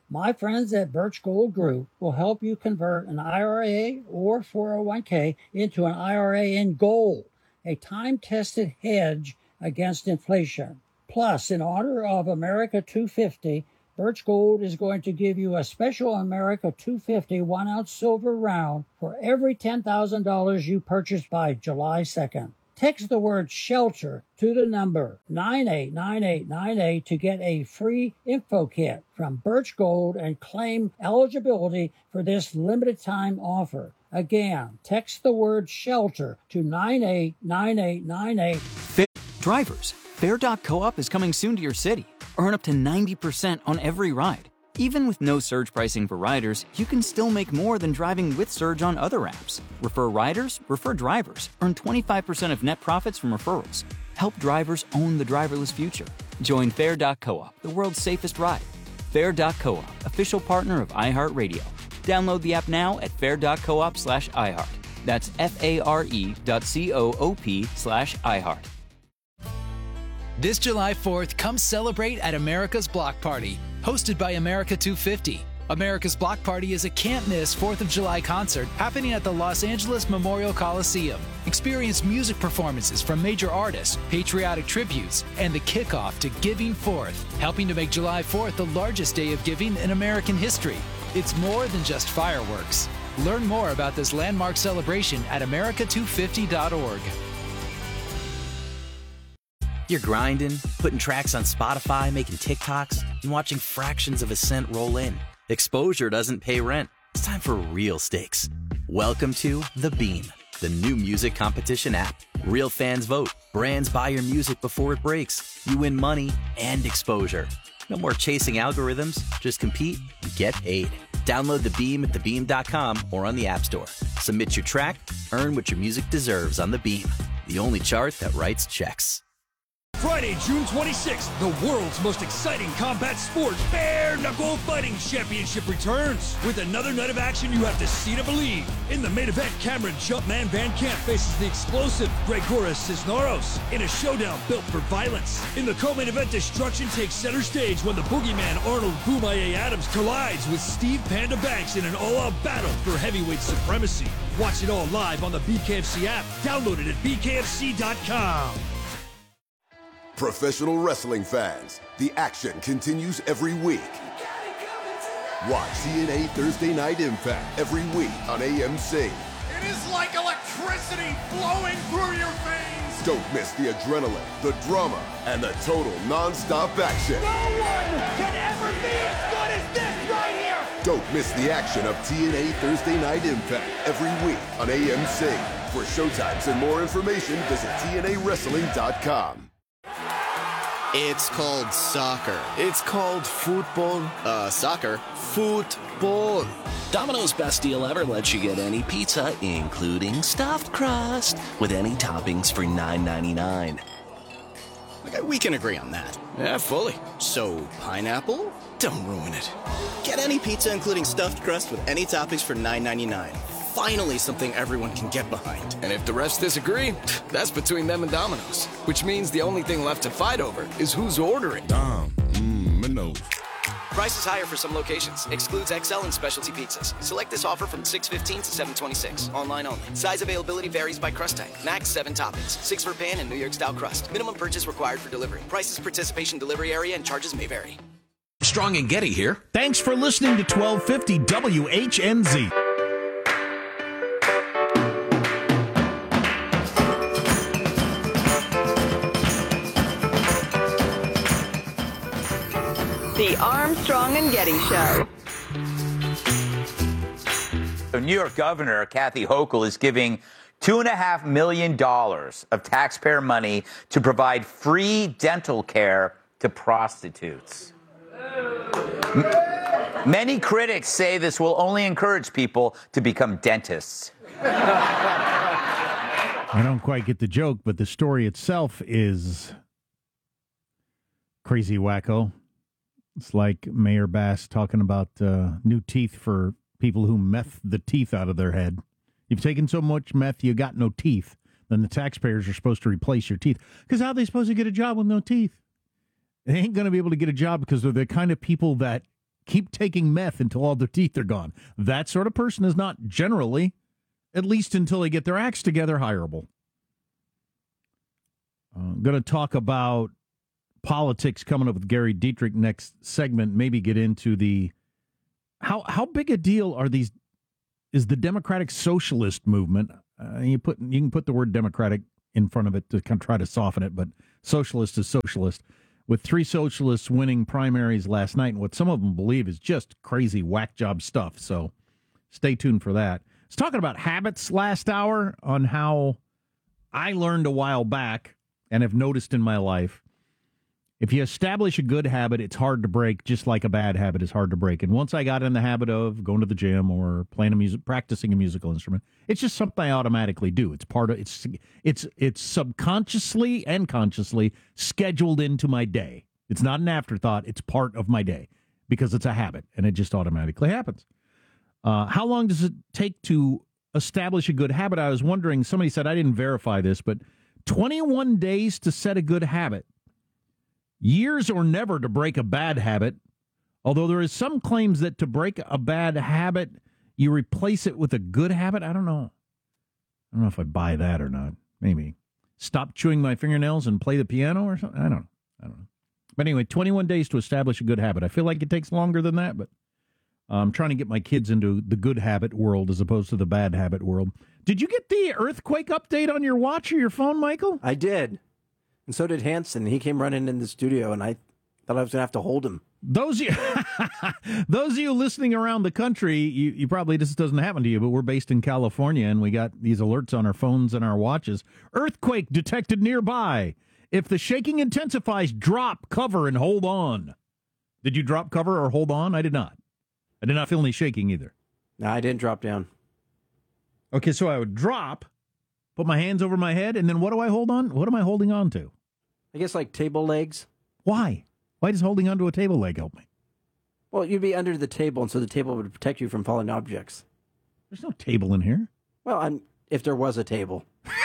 My friends at Birch Gold Group will help you convert an I R A or four oh one k into an I R A in gold, a time-tested hedge against inflation. Plus, in honor of America two fifty, Birch Gold is going to give you a special America two fifty one-ounce silver round for every ten thousand dollars you purchase by July second. Text the word SHELTER to the number nine eight nine eight nine eight to get a free info kit from Birch Gold and claim eligibility for this limited time offer. Again, text the word SHELTER to nine eight nine eight nine eight. Drivers, Fair dot co-op is coming soon to your city. Earn up to ninety percent on every ride. Even with no surge pricing for riders, you can still make more than driving with Surge on other apps. Refer riders, refer drivers. Earn twenty-five percent of net profits from referrals. Help drivers own the driverless future. Join Fair dot co-op, the world's safest ride. Fair dot co-op, official partner of iHeartRadio. Download the app now at fair dot coop slash iHeart. That's F-A-R-E dot C-O-O-P slash iHeart. This July fourth, come celebrate at America's Block Party, hosted by America two fifty. America's Block Party is a can't-miss fourth of July concert happening at the Los Angeles Memorial Coliseum. Experience music performances from major artists, patriotic tributes, and the kickoff to Giving Fourth, helping to make July fourth the largest day of giving in American history. It's more than just fireworks. Learn more about this landmark celebration at america two fifty dot org. You're grinding, putting tracks on Spotify, making TikToks, and watching fractions of a cent roll in. Exposure doesn't pay rent. It's time for real stakes. Welcome to The Beam, the new music competition app. Real fans vote. Brands buy your music before it breaks. You win money and exposure. No more chasing algorithms. Just compete and get paid. Download The Beam at the beam dot com or on the App Store. Submit your track, earn what your music deserves on The Beam, the only chart that writes checks. Friday, June twenty-sixth, the world's most exciting combat sport, Bare Knuckle Fighting Championship returns. With another night of action you have to see to believe. In the main event, Cameron Jumpman Van Camp faces the explosive Gregoras Cisneros in a showdown built for violence. In the co-main event, destruction takes center stage when the boogeyman Arnold Boomaye Adams collides with Steve Panda Banks in an all-out battle for heavyweight supremacy. Watch it all live on the B K F C app. Download it at B K F C dot com. Professional wrestling fans, the action continues every week. Watch T N A Thursday Night Impact every week on A M C. It is like electricity flowing through your veins. Don't miss the adrenaline, the drama, and the total non-stop action. No one can ever be as good as this right here. Don't miss the action of T N A Thursday Night Impact every week on A M C. For showtimes and more information, visit T N A wrestling dot com. It's called soccer. It's called football. Uh, soccer. Football. Domino's best deal ever lets you get any pizza, including stuffed crust, with any toppings for nine ninety-nine. Okay, we can agree on that. Yeah, fully. So, pineapple? Don't ruin it. Get any pizza, including stuffed crust, with any toppings for nine ninety-nine. Finally, something everyone can get behind. And if the refs disagree, that's between them and Domino's. Which means the only thing left to fight over is who's ordering. Dom, mmm, no. Price is higher for some locations. Excludes X L and specialty pizzas. Select this offer from six fifteen to seven twenty-six. Online only. Size availability varies by crust type. Max seven toppings. Six for pan and New York style crust. Minimum purchase required for delivery. Prices, participation, delivery area, and charges may vary. Strong and Getty here. Thanks for listening to twelve fifty W H N Z. The Armstrong and Getty Show. The New York Governor, Kathy Hochul, is giving two point five million dollars of taxpayer money to provide free dental care to prostitutes. M- many critics say this will only encourage people to become dentists. I don't quite get the joke, but the story itself is crazy wacko. It's like Mayor Bass talking about uh, new teeth for people who meth the teeth out of their head. You've taken so much meth, you got no teeth. Then the taxpayers are supposed to replace your teeth. Because how are they supposed to get a job with no teeth? They ain't going to be able to get a job because they're the kind of people that keep taking meth until all their teeth are gone. That sort of person is not generally, at least until they get their acts together, hireable. Uh, I'm going to talk about politics coming up with Gary Dietrich next segment. Maybe get into the how how big a deal are these? Is the Democratic Socialist movement? Uh, you put you can put the word Democratic in front of it to kind of try to soften it, but socialist is socialist. With three socialists winning primaries last night, and what some of them believe is just crazy whack job stuff. So stay tuned for that. I was talking about habits last hour on how I learned a while back and have noticed in my life, if you establish a good habit, it's hard to break, just like a bad habit is hard to break. And once I got in the habit of going to the gym or playing a music, practicing a musical instrument, it's just something I automatically do. It's part of it's it's it's subconsciously and consciously scheduled into my day. It's not an afterthought. It's part of my day because it's a habit, and it just automatically happens. Uh, how long does it take to establish a good habit? I was wondering. Somebody said, I didn't verify this, but twenty-one days to set a good habit. Years or never to break a bad habit, although there is some claims that to break a bad habit, you replace it with a good habit. I don't know. I don't know if I buy that or not. Maybe. Stop chewing my fingernails and play the piano or something? I don't know. I don't know. But anyway, twenty-one days to establish a good habit. I feel like it takes longer than that, but I'm trying to get my kids into the good habit world as opposed to the bad habit world. Did you get the earthquake update on your watch or your phone, Michael? I did. And so did Hanson. He came running in the studio, and I thought I was going to have to hold him. Those of you, those of you listening around the country, you, you probably, this doesn't happen to you, but we're based in California, and we got these alerts on our phones and our watches. Earthquake detected nearby. If the shaking intensifies, drop, cover, and hold on. Did you drop, cover, or hold on? I did not. I did not feel any shaking either. No, I didn't drop down. Okay, so I would drop, put my hands over my head, and then what do I hold on? What am I holding on to? I guess like table legs. Why? Why does holding onto a table leg help me? Well, you'd be under the table, and so the table would protect you from falling objects. There's no table in here. Well, I'm, if there was a table.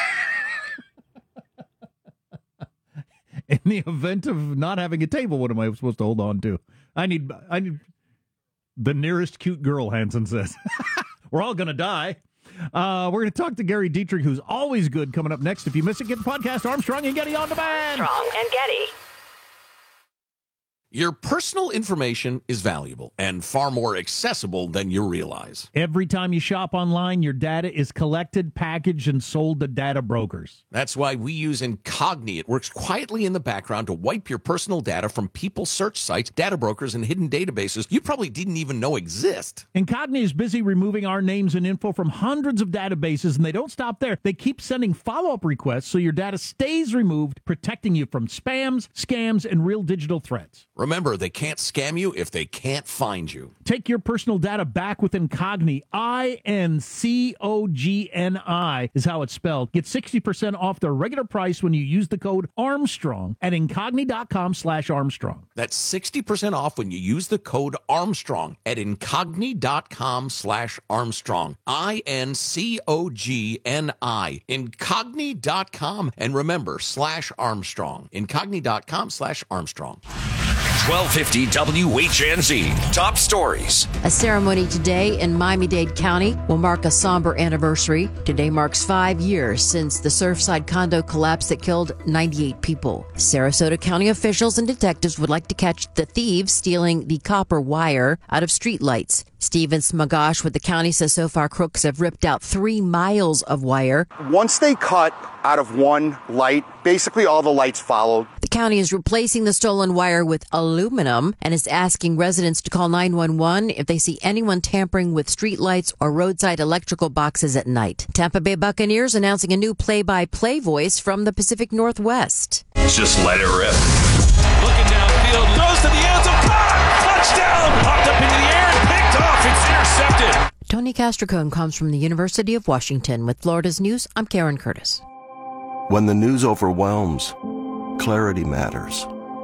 In the event of not having a table, what am I supposed to hold on to? I need, I need the nearest cute girl, Hanson says. We're all going to die. Uh, we're going to talk to Gary Dietrich, who's always good, coming up next. If you miss it, get the podcast Armstrong and Getty on demand. Armstrong and Getty. Your personal information is valuable and far more accessible than you realize. Every time you shop online, your data is collected, packaged, and sold to data brokers. That's why we use Incogni. It works quietly in the background to wipe your personal data from people search sites, data brokers, and hidden databases you probably didn't even know exist. Incogni is busy removing our names and info from hundreds of databases, and they don't stop there. They keep sending follow-up requests so your data stays removed, protecting you from spams, scams, and real digital threats. Remember, they can't scam you if they can't find you. Take your personal data back with Incogni. I N C O G N I is how it's spelled. Get sixty percent off their regular price when you use the code Armstrong at Incogni.com slash Armstrong. That's sixty percent off when you use the code Armstrong at Incogni.com slash Armstrong. I N C O G N I. Incogni dot com. And remember, slash Armstrong. Incogni.com slash Armstrong. twelve fifty W H N Z. Top stories. A ceremony today in Miami-Dade County will mark a somber anniversary. Today marks five years since the Surfside condo collapse that killed ninety-eight people. Sarasota County officials and detectives would like to catch the thieves stealing the copper wire out of streetlights. Steven Smagash with the county says so far crooks have ripped out three miles of wire. Once they cut out of one light, basically all the lights followed. The county is replacing the stolen wire with aluminum and is asking residents to call nine one one if they see anyone tampering with streetlights or roadside electrical boxes at night. Tampa Bay Buccaneers announcing a new play-by-play voice from the Pacific Northwest. Just let it rip. Looking downfield, throws to the end zone, caught! Touchdown! Popped up into the air and picked off. It's intercepted. Tony Castricone comes from the University of Washington. With Florida's News, I'm Karen Curtis. When the news overwhelms, clarity matters.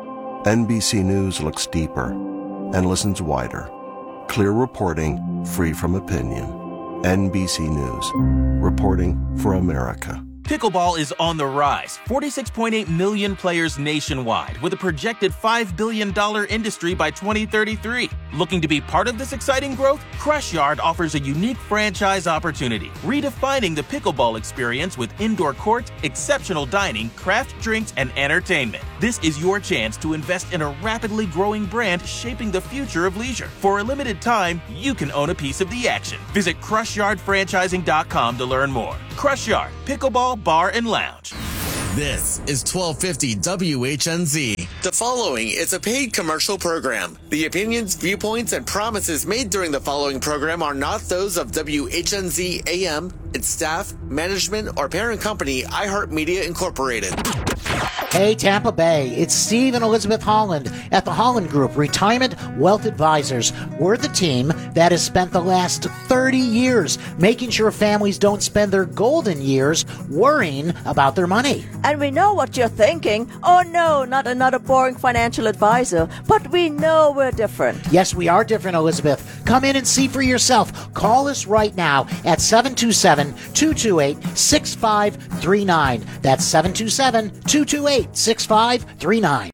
N B C News looks deeper and listens wider. Clear reporting, free from opinion. N B C News, reporting for America. Pickleball is on the rise. forty-six point eight million players nationwide, with a projected five billion dollars industry by twenty thirty-three. Looking to be part of this exciting growth? Crush Yard offers a unique franchise opportunity, redefining the pickleball experience with indoor courts, exceptional dining, craft drinks, and entertainment. This is your chance to invest in a rapidly growing brand shaping the future of leisure. For a limited time, you can own a piece of the action. Visit crush yard franchising dot com to learn more. Crush Yard, Pickleball Bar and Lounge. This is twelve fifty W H N Z. The following is a paid commercial program. The opinions, viewpoints, and promises made during the following program are not those of W H N Z A M, its staff, management, or parent company, iHeartMedia Incorporated. Hey, Tampa Bay, it's Steve and Elizabeth Holland at the Holland Group, Retirement Wealth Advisors. We're the team that has spent the last thirty years making sure families don't spend their golden years worrying about their money. And we know what you're thinking. Oh no, not another boring financial advisor. But we know we're different. Yes, we are different, Elizabeth. Come in and see for yourself. Call us right now at seven two seven, two two eight, six five three nine. That's seven two seven, two two eight, six five three nine.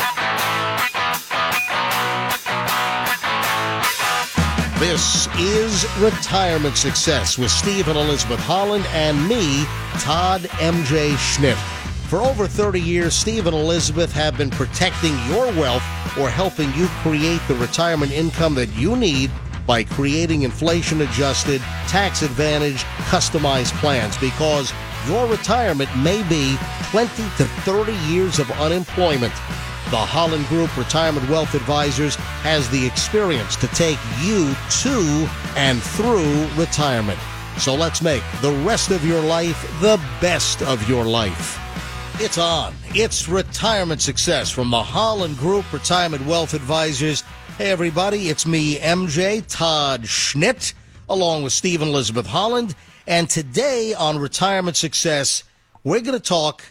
This is Retirement Success with Steve and Elizabeth Holland and me, Todd M J Schnitt. For over thirty years, Steve and Elizabeth have been protecting your wealth or helping you create the retirement income that you need by creating inflation-adjusted, tax-advantaged, customized plans, because your retirement may be twenty to thirty years of unemployment. The Holland Group Retirement Wealth Advisors has the experience to take you to and through retirement. So let's make the rest of your life the best of your life. It's on. It's Retirement Success from the Holland Group Retirement Wealth Advisors. Hey, everybody, it's me, M J, Todd Schnitt, along with Steve and Elizabeth Holland. And today on Retirement Success, we're going to talk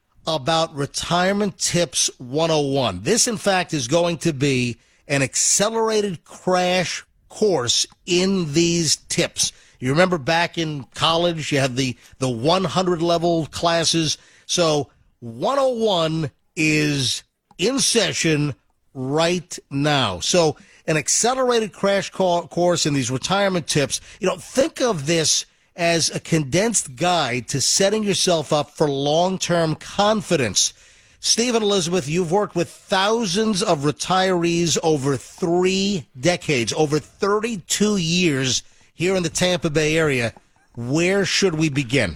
about Retirement Tips one oh one. This, in fact, is going to be an accelerated crash course in these tips. You remember back in college, you had the, the one hundred level classes. So one oh one is in session right now. So an accelerated crash course in these retirement tips. You know, think of this as a condensed guide to setting yourself up for long-term confidence. Steve and Elizabeth, you've worked with thousands of retirees over three decades, over thirty-two years here in the Tampa Bay area. Where should we begin?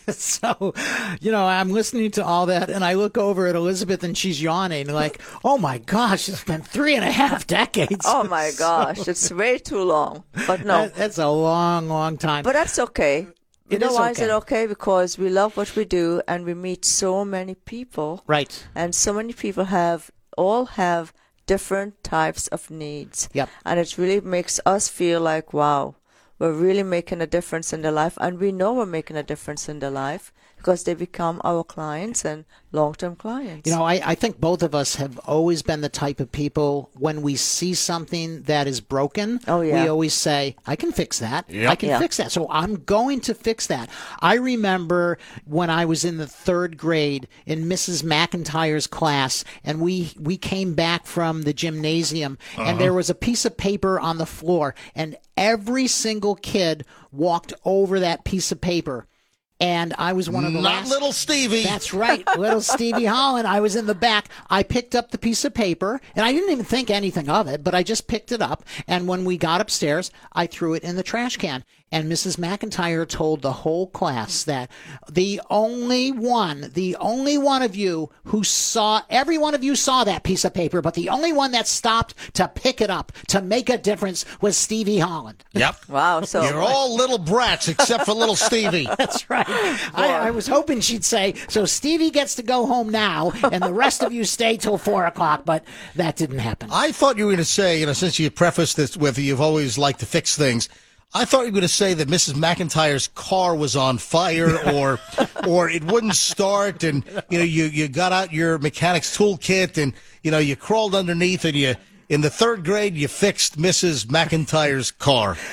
So, you know, I'm listening to all that, and I look over at Elizabeth, and she's yawning, like, oh, my gosh, it's been three and a half decades. Oh, my gosh, so, it's way too long. But no. That, that's a long, long time. But that's okay. You it know is why okay. is it okay? Because we love what we do, and we meet so many people. Right. And so many people have, all have different types of needs. Yep. And it really makes us feel like, wow, we're really making a difference in their life, and we know we're making a difference in their life because they become our clients and long-term clients. You know, I, I think both of us have always been the type of people, when we see something that is broken, oh, yeah. we always say, I can fix that. Yep. I can yeah. fix that. So I'm going to fix that. I remember when I was in the third grade in Missus McIntyre's class, and we, we came back from the gymnasium, uh-huh. and there was a piece of paper on the floor, and every single kid walked over that piece of paper. And I was one of the Not last. little Stevie. That's right. Little Stevie Holland. I was in the back. I picked up the piece of paper, and I didn't even think anything of it, but I just picked it up. And when we got upstairs, I threw it in the trash can. And Missus McIntyre told the whole class that the only one, the only one of you who saw, every one of you saw that piece of paper, but the only one that stopped to pick it up, to make a difference, was Stevie Holland. Yep. Wow. So You're all little brats except for little Stevie. That's right. I, I was hoping she'd say, so Stevie gets to go home now, and the rest of you stay till four o'clock, but that didn't happen. I thought you were going to say, you know, since you prefaced this with you've always liked to fix things, I thought you were going to say that Missus McIntyre's car was on fire, or or it wouldn't start, and you know you, you got out your mechanic's toolkit, and you know you crawled underneath, and you in the third grade you fixed Missus McIntyre's car.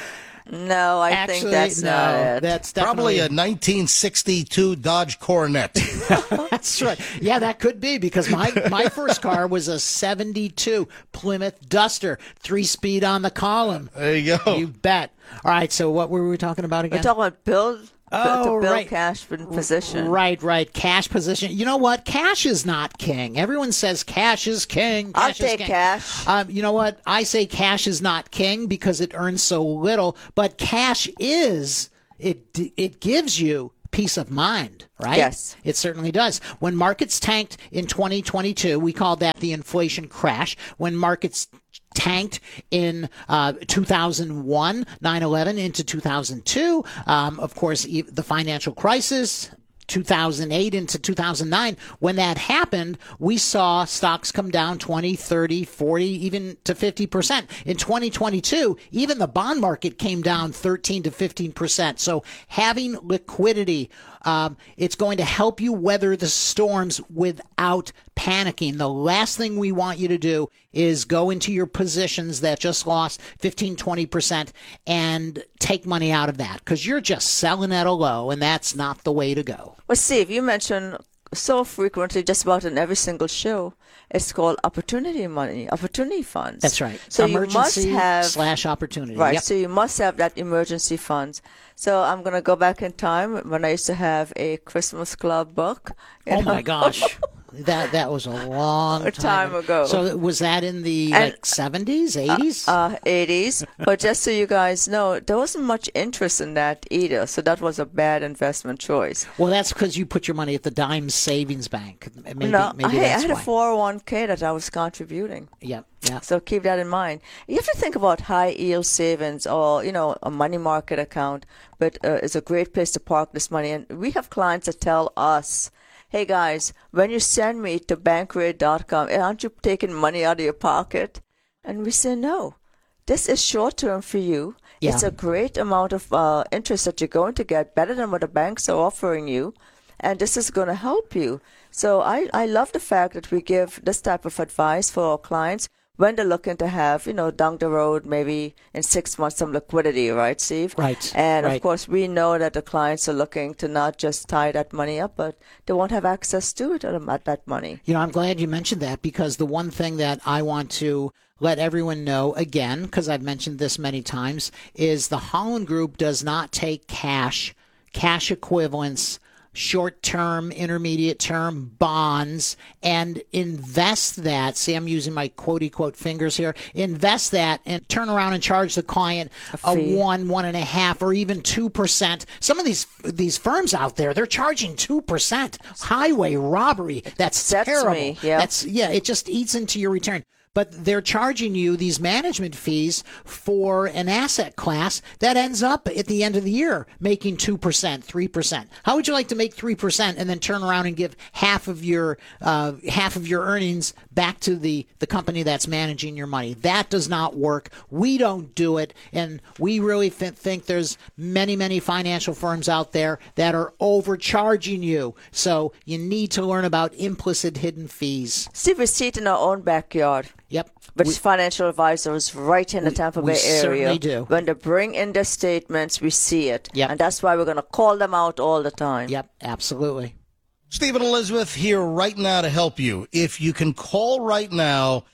No, I Actually, think that's no, not it. That's Probably definitely a nineteen sixty-two Dodge Coronet. That's right. Yeah, that could be because my, my first car was a seventy-two Plymouth Duster, three-speed on the column. There you go. You bet. All right, so what were we talking about again? We're talking about build, Oh, to build right. cash in position. Right, right. Cash position. You know what? Cash is not king. Everyone says cash is king. Cash I'll is take king. cash. Um, you know what? I say cash is not king because it earns so little, but cash is. It it gives you peace of mind, right? Yes. It certainly does. When markets tanked in twenty twenty-two, we called that the inflation crash. When markets tanked in uh, two thousand one, nine eleven into two thousand two, um, of course, e- the financial crisis, two thousand eight into two thousand nine. When that happened, we saw stocks come down twenty, thirty, forty, even to fifty percent. In twenty twenty-two, even the bond market came down thirteen to fifteen percent. So having liquidity, um, it's going to help you weather the storms without panicking. The last thing we want you to do is go into your positions that just lost fifteen, twenty percent and take money out of that because you're just selling at a low, and that's not the way to go. Well, Steve, you mentioned so frequently, just about in every single show, it's called opportunity money, opportunity funds. That's right. So Emergency you must have slash opportunity. Right. Yep. So you must have that emergency funds. So I'm going to go back in time when I used to have a Christmas Club book. you Oh know. my gosh. That that was a long A time ago. So was that in the And- like seventies, eighties? Uh, eighties. But just so you guys know, there wasn't much interest in that either. So that was a bad investment choice. Well, that's because you put your money at the Dime Savings Bank. Maybe, no, maybe hey, I that's had a why. four oh one k that I was contributing. Yep, yeah. So keep that in mind. You have to think about high yield savings or, you know, a money market account, but uh, it's a great place to park this money. And we have clients that tell us, hey guys, when you send me to bankrate dot com, aren't you taking money out of your pocket? And we say, no, this is short term for you. Yeah. It's a great amount of uh, interest that you're going to get, better than what the banks are offering you. And this is going to help you. So I, I love the fact that we give this type of advice for our clients when they're looking to have, you know, down the road, maybe in six months, some liquidity, right, Steve? Right. And right. of course, we know that the clients are looking to not just tie that money up, but they won't have access to it at that money. You know, I'm glad you mentioned that because the one thing that I want to let everyone know again, because I've mentioned this many times, is the Holland Group does not take cash, cash equivalents, short-term, intermediate-term bonds and invest that. See, I'm using my quote-unquote fingers here. Invest that and turn around and charge the client a, a one, one and a half, or even two percent. Some of these these firms out there, they're charging two percent. Highway robbery. That's, That's terrible. me, yeah. That's yeah. It just eats into your return. But they're charging you these management fees for an asset class that ends up at the end of the year making two percent, three percent. How would you like to make three percent and then turn around and give half of your uh, half of your earnings back to the, the company that's managing your money? That does not work. We don't do it. And we really th- think there's many, many financial firms out there that are overcharging you. So you need to learn about implicit hidden fees. Steve, we see it in our own backyard. Yep. But We- financial advisors right in the Tampa we Bay area. certainly do. When they bring in their statements, we see it. Yep. And that's why we're going to call them out all the time. Yep, absolutely. Steve and Elizabeth here right now to help you. If you can call right now,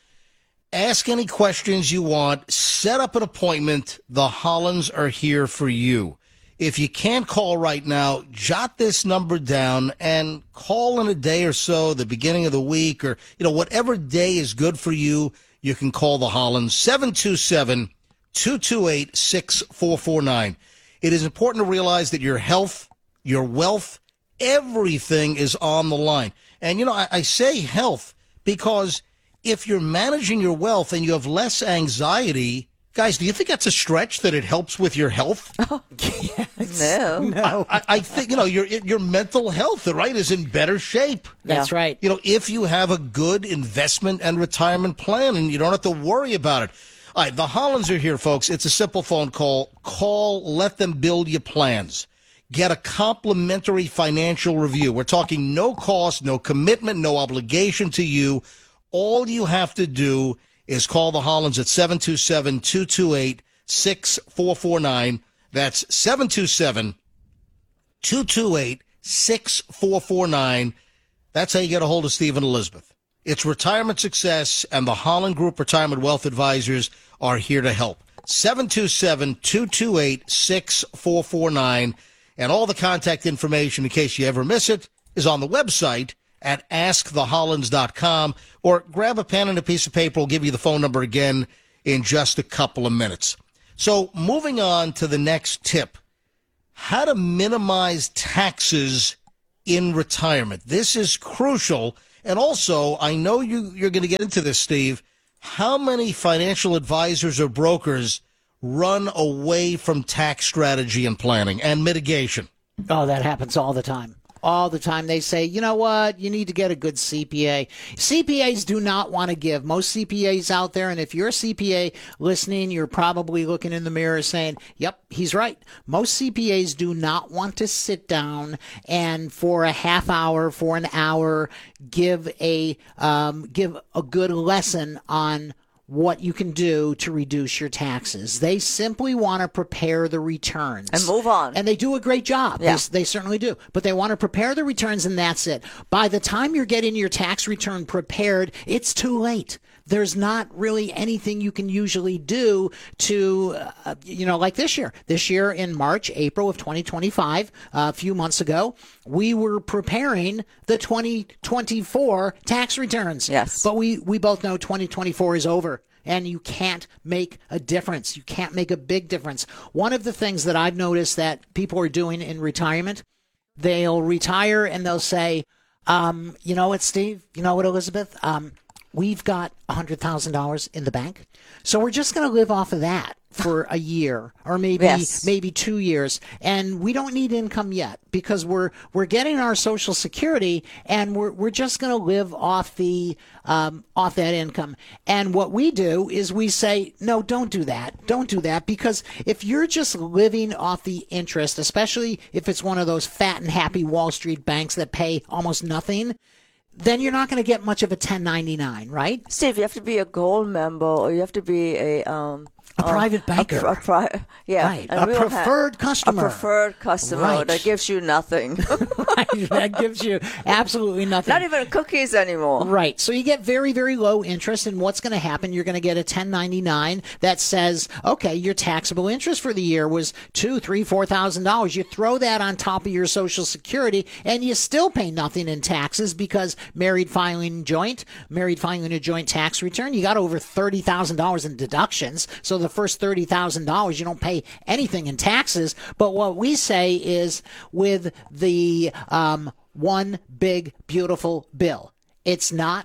ask any questions you want, set up an appointment. The Hollands are here for you. If you can't call right now, jot this number down and call in a day or so, the beginning of the week, or, you know, whatever day is good for you, you can call the Hollands, seven two seven, two two eight, six four four nine. It is important to realize that your health, your wealth, everything is on the line. And, you know, I, I say health because if you're managing your wealth and you have less anxiety, guys, do you think that's a stretch that it helps with your health? Oh, no. No. I, I think, you know, your your mental health, right, is in better shape. That's right. You know, if you have a good investment and retirement plan and you don't have to worry about it. All right, the Hollands are here, folks. It's a simple phone call. Call, let them build you plans. Get a complimentary financial review. We're talking no cost, no commitment, no obligation to you. All you have to do is call the Hollands at seven two seven, two two eight, six four four nine. That's seven two seven, two two eight, six four four nine. That's how you get a hold of Steve and Elizabeth. It's Retirement Success, and the Holland Group Retirement Wealth Advisors are here to help. seven two seven, two two eight, six four four nine. And all the contact information, in case you ever miss it, is on the website at ask the hollands dot com. Or grab a pen and a piece of paper. We'll give you the phone number again in just a couple of minutes. So moving on to the next tip, how to minimize taxes in retirement. This is crucial. And also, I know you, you're going to get into this, Steve. How many financial advisors or brokers run away from tax strategy and planning and mitigation? Oh, that happens all the time. All the time. They say, you know what, you need to get a good C P A. C P As do not want to give. Most C P As out there, and if you're a C P A listening, you're probably looking in the mirror saying, yep, he's right. Most C P As do not want to sit down and for a half hour, for an hour, give a um, give a good lesson on what you can do to reduce your taxes. They simply want to prepare the returns. And move on. And they do a great job. Yeah. They, they certainly do. But they want to prepare the returns, and that's it. By the time you're getting your tax return prepared, it's too late. There's not really anything you can usually do to, uh, you know, like this year. This year in March, April of twenty twenty-five, uh, a few months ago, we were preparing the twenty twenty-four tax returns. Yes. But we, we both know twenty twenty-four is over. And you can't make a difference. You can't make a big difference. One of the things that I've noticed that people are doing in retirement, they'll retire and they'll say, um, you know what, Steve? You know what, Elizabeth? Um, we've got one hundred thousand dollars in the bank. So we're just going to live off of that for a year or maybe Yes. maybe two years. And we don't need income yet because we're we're getting our Social Security and we're we're just going to live off the um, off that income. And what we do is we say, no, don't do that. Don't do that, because if you're just living off the interest, especially if it's one of those fat and happy Wall Street banks that pay almost nothing, then you're not going to get much of a ten ninety-nine, right? Steve, you have to be a gold member, or you have to be a um a private banker. A, a pri- yeah, Right. and A we don't preferred have- customer. A preferred customer Right. that gives you nothing. Right. That gives you absolutely nothing. Not even cookies anymore. Right. So you get very, very low interest, and what's going to happen? You're going to get a ten ninety-nine that says, okay, your taxable interest for the year was two, three, four thousand dollars. You throw that on top of your Social Security, and you still pay nothing in taxes because married filing joint, married filing a joint tax return, you got over thirty thousand dollars in deductions. So the first thirty thousand dollars you don't pay anything in taxes. But what we say is, with the um, one big beautiful bill, it's not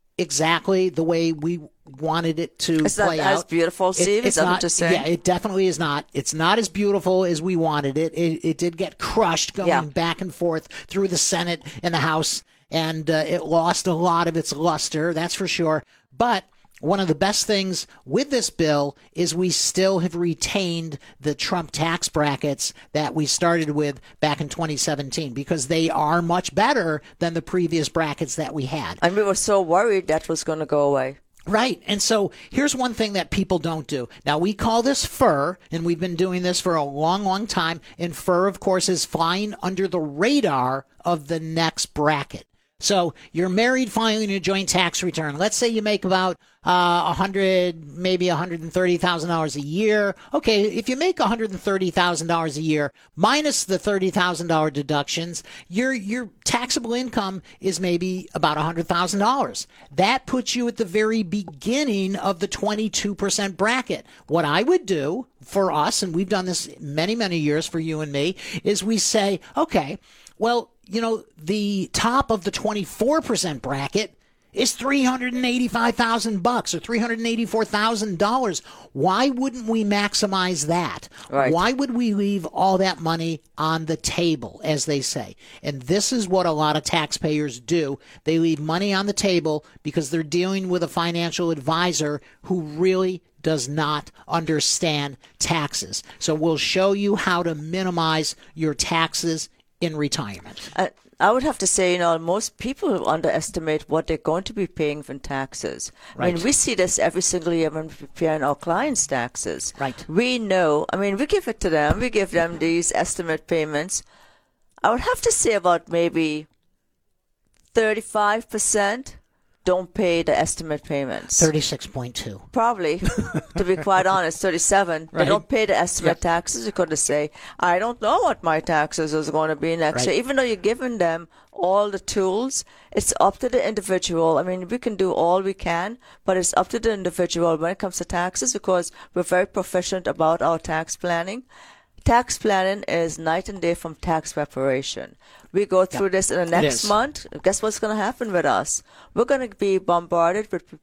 exactly the way we wanted it to It's not play as out. beautiful, It- Steve? it's Is that what not, you're saying? Yeah, it definitely is not. It's not as beautiful as we wanted it. It, it did get crushed going Yeah. back and forth through the Senate and the House, and uh, it lost a lot of its luster, that's for sure. But one of the best things with this bill is we still have retained the Trump tax brackets that we started with back in twenty seventeen, because they are much better than the previous brackets that we had. And we were so worried that was going to go away. Right. And so here's one thing that people don't do. Now, we call this F U R, and we've been doing this for a long, long time. And F U R, of course, is flying under the radar of the next bracket. So you're married filing a joint tax return. Let's say you make about uh, one hundred, maybe one hundred thirty thousand dollars a year. Okay, if you make one hundred thirty thousand dollars a year minus the thirty thousand dollars deductions, your your taxable income is maybe about one hundred thousand dollars. That puts you at the very beginning of the twenty-two percent bracket. What I would do for us, and we've done this many, many years for you and me, is we say, okay, well, you know, the top of the twenty-four percent bracket is three hundred eighty-five thousand bucks or three hundred eighty-four thousand dollars. Why wouldn't we maximize that? Right. Why would we leave all that money on the table, as they say? And this is what a lot of taxpayers do. They leave money on the table because they're dealing with a financial advisor who really does not understand taxes. So we'll show you how to minimize your taxes in retirement. Uh, I would have to say, you know, most people underestimate what they're going to be paying for taxes. I Right. mean, we see this every single year when we're preparing our clients' taxes. Right. We know, I mean, we give it to them. We give them these estimate payments. I would have to say about maybe thirty-five percent don't pay the estimate payments. thirty-six point two. Probably, to be quite honest, thirty-seven. They Right. don't pay the estimate Yep. taxes. You could say, I don't know what my taxes is going to be next Right. year. Even though you're giving them all the tools, it's up to the individual. I mean, we can do all we can, but it's up to the individual when it comes to taxes because we're very proficient about our tax planning. Tax planning is night and day from tax preparation. We go through Yeah, this in the it next is. month. Guess what's going to happen with us? We're going to be bombarded with